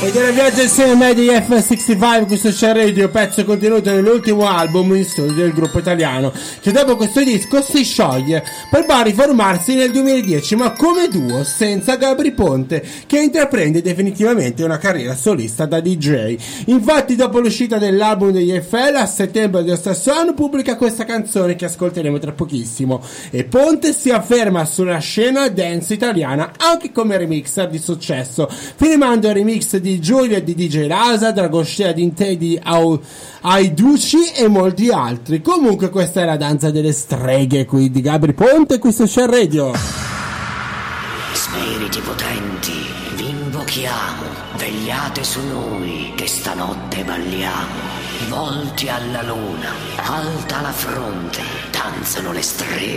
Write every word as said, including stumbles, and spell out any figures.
Ed era viaggio insieme a me di F sessantacinque, questo c'è Radio, pezzo contenuto nell'ultimo album in studio del gruppo italiano, che dopo questo disco si scioglie per poi riformarsi nel duemiladieci, ma come duo senza Gabry Ponte, che intraprende definitivamente una carriera solista da D J. Infatti dopo l'uscita dell'album degli F L a settembre dello stesso anno pubblica questa canzone che ascolteremo tra pochissimo, e Ponte si afferma sulla scena dance italiana anche come remixer di successo, firmando il remix di Giulia di D J Rasa, Dragostea Dinte di Aiduci e molti altri. Comunque questa è la danza delle streghe qui di Gabry Ponte, qui su Share Radio. Spiriti potenti, vi invochiamo, vegliate su noi che stanotte balliamo. Volti alla luna, alta la fronte, danzano le streghe.